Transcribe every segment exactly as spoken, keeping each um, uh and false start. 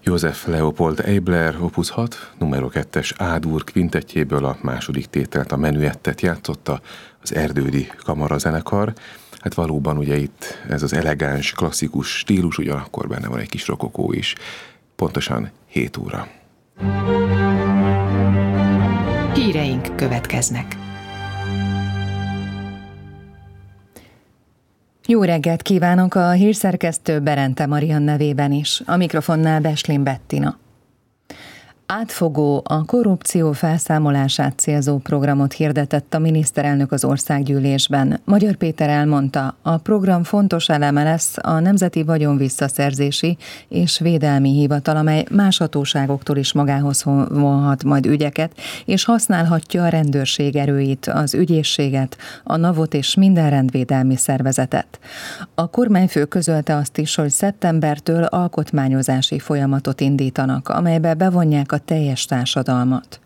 József Leopold Eibler opus hat, numero kettes A-dur kvintettjéből a második tételt, a menüettet játszotta az Erdődi Kamarazenekar. Hát valóban ugye itt ez az elegáns, klasszikus stílus, ugyanakkor benne van egy kis rokokó is. Pontosan hét óra. Híreink következnek. Jó reggelt kívánok a hírszerkesztő Berente Marian nevében is, a mikrofonnál Beslin Bettina. Átfogó, a korrupció felszámolását célzó programot hirdetett a miniszterelnök az országgyűlésben. Magyar Péter elmondta, a program fontos eleme lesz a Nemzeti Vagyonvisszaszerzési és Védelmi Hivatal, amely más hatóságoktól is magához vonhat majd ügyeket, és használhatja a rendőrség erőit, az ügyészséget, a navot és minden rendvédelmi szervezetet. A kormányfő közölte azt is, hogy szeptembertől alkotmányozási folyamatot indítanak, amelybe bevonják a a teljes társadalmat.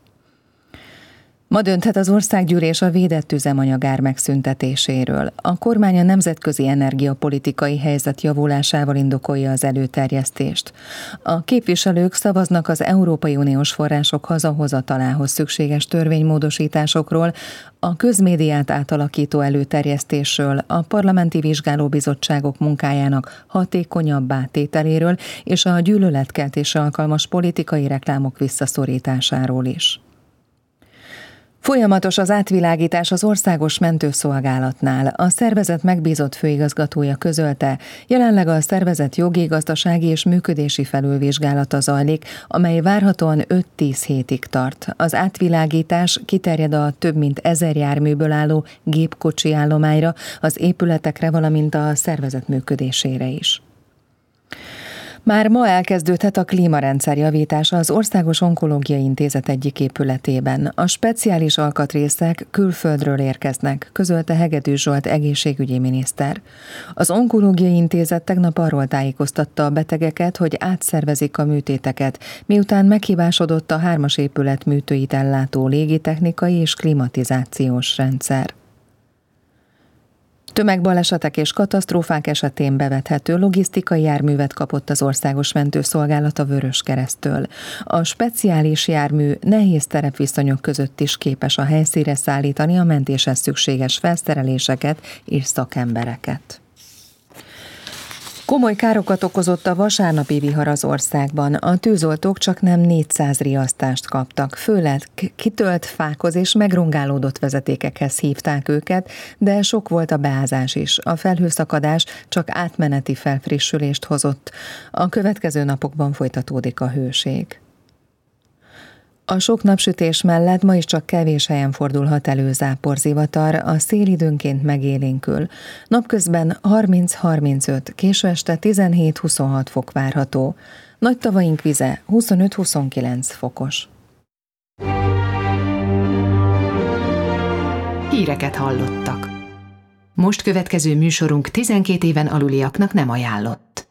Ma dönthet az országgyűlés a védett üzemanyagár megszüntetéséről. A kormány a nemzetközi energiapolitikai helyzet javulásával indokolja az előterjesztést. A képviselők szavaznak az Európai Uniós források hazahozatalához szükséges törvénymódosításokról, a közmédiát átalakító előterjesztésről, a parlamenti vizsgálóbizottságok munkájának hatékonyabbá tételéről és a gyűlöletkeltésre alkalmas politikai reklámok visszaszorításáról is. Folyamatos az átvilágítás az Országos Mentőszolgálatnál. A szervezet megbízott főigazgatója közölte, jelenleg a szervezet jogi, gazdasági és működési felülvizsgálata zajlik, amely várhatóan öt-tíz hétig tart. Az átvilágítás kiterjed a több mint ezer járműből álló gépkocsi állományra, az épületekre, valamint a szervezet működésére is. Már ma elkezdődhet a klímarendszer javítása az Országos Onkológiai Intézet egyik épületében. A speciális alkatrészek külföldről érkeznek, közölte Hegedűs Zsolt egészségügyi miniszter. Az Onkológiai Intézet tegnap arról tájékoztatta a betegeket, hogy átszervezik a műtéteket, miután meghibásodott a hármas épület műtőit ellátó légitechnikai és klimatizációs rendszer. Tömegbalesetek és katasztrófák esetén bevethető logisztikai járművet kapott az Országos Mentőszolgálat a Vöröskereszttől. A speciális jármű nehéz terepviszonyok között is képes a helyszínre szállítani a mentéshez szükséges felszereléseket és szakembereket. Komoly károkat okozott a vasárnapi vihar az országban. A tűzoltók csak nem négyszáz riasztást kaptak. Főleg kitölt fákhoz és megrongálódott vezetékekhez hívták őket, de sok volt a beázás is. A felhőszakadás csak átmeneti felfrissülést hozott. A következő napokban folytatódik a hőség. A sok napsütés mellett ma is csak kevés helyen fordulhat elő záporzivatar, a szél időnként megélénkül. Napközben harminc-harmincöt, késő este tizenhét-huszonhat fok várható. Nagy tavaink vize huszonöt-huszonkilenc fokos. Híreket hallottak. Most következő műsorunk tizenkét éven aluliaknak nem ajánlott.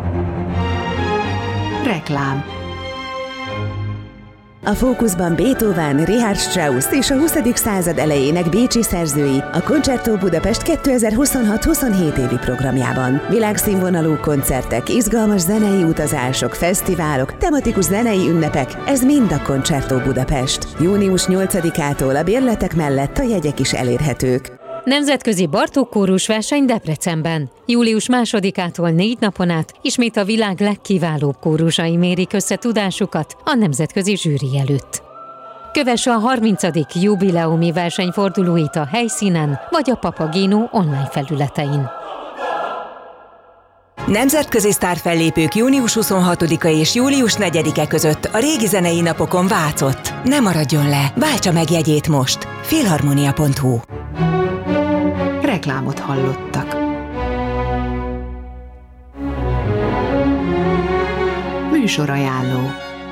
Reklám. A fókuszban Beethoven, Richard Strauss és a huszadik század elejének bécsi szerzői a Concerto Budapest kétezer-huszonhat-huszonhét évi programjában. Világszínvonalú koncertek, izgalmas zenei utazások, fesztiválok, tematikus zenei ünnepek, ez mind a Concerto Budapest. június nyolcadikától a bérletek mellett a jegyek is elérhetők. Nemzetközi Bartók kórus verseny Debrecenben. július másodikától négy napon át ismét a világ legkiválóbb kórusai mérik össze tudásukat a nemzetközi zsűri előtt. Kövesse a harmincadik jubileumi versenyfordulóit a helyszínen vagy a Papageno online felületein. Nemzetközi sztárfellépők június huszonhatodika és július negyedike között a régi zenei napokon Vácott. Ne maradjon le, váltsa meg jegyét most. Filharmonia pont hu. Reklámot hallottak. Műsorajánló.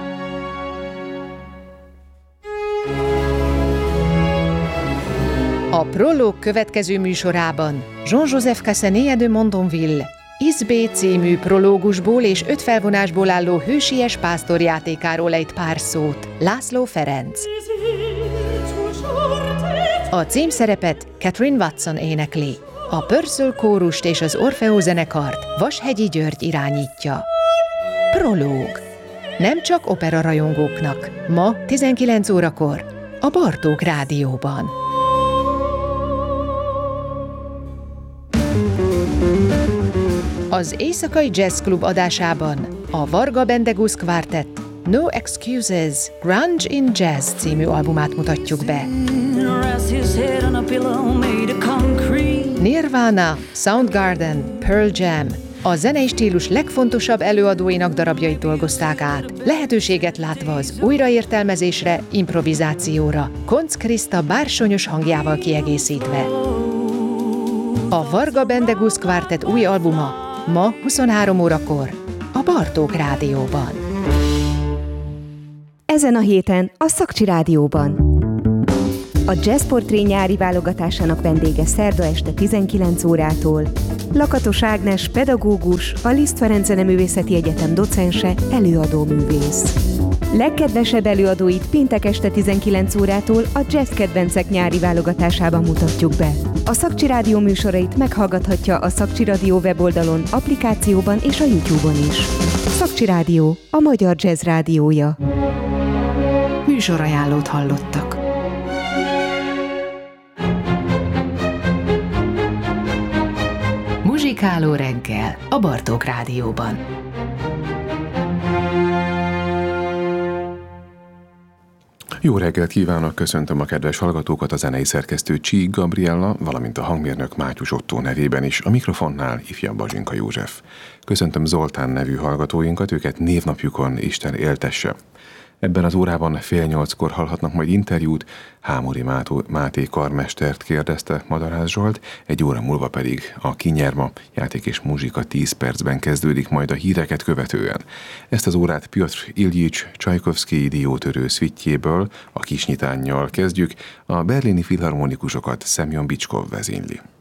A Prolog következő műsorában Jean-Joseph Cassanier de Mondonville Izbé című prológusból és öt felvonásból álló hősies pásztorjátékáról egy pár szót. László Ferenc. A címszerepet Catherine Watson énekli. A Purcell kórust és az Orfeó zenekart Vashegyi György irányítja. Prológ. nem csak opera rajongóknak. Ma tizenkilenc órakor a Bartók Rádióban. Az Éjszakai Jazz Klub adásában a Varga Bendegusz Quartet No Excuses, Grunge in Jazz című albumát mutatjuk be. Nirvana, Soundgarden, Pearl Jam, a zenei stílus legfontosabb előadóinak darabjait dolgozták át, lehetőséget látva az újraértelmezésre, improvizációra, Koncz Kriszta bársonyos hangjával kiegészítve. A Varga Bendegusz Quartet új albuma ma huszonhárom órakor a Bartók Rádióban. Ezen a héten a Szakcsi Rádióban. A Jazzportré nyári válogatásának vendége szerda este tizenkilenc órától Lakatos Ágnes, pedagógus, a Liszt Ferenc Zeneművészeti Egyetem docense, előadó művész. Legkedvesebb előadóit péntek este tizenkilenc órától a Jazz Kedvencek nyári válogatásában mutatjuk be. A Szakcsi Rádió műsorait meghallgathatja a Szakcsi Rádió weboldalon, applikációban és a YouTube-on is. Szakcsi Rádió, a magyar jazz rádiója. Műsorajánlót hallottak. Muzsikáló reggel a Bartók Rádióban. Jó reggelt kívánok, köszöntöm a kedves hallgatókat, a zenei szerkesztő Csík Gabriella, valamint a hangmérnök Mátyus Ottó nevében is, a mikrofonnál ifjabb Bazsinka József. Köszöntöm Zoltán nevű hallgatóinkat, őket névnapjukon Isten éltesse. Ebben az órában fél nyolckor hallhatnak majd interjút, Hámori Máté karmestert kérdezte Madarász Zsolt, egy óra múlva pedig a Kinyerma játék és muzsika tíz percben kezdődik majd a híreket követően. Ezt az órát Piotr Iljics Csajkovszkij diótörő szvittjéből, a Kisnyitánnyal kezdjük, a berlini filharmonikusokat Szemjon Bicskov vezényli.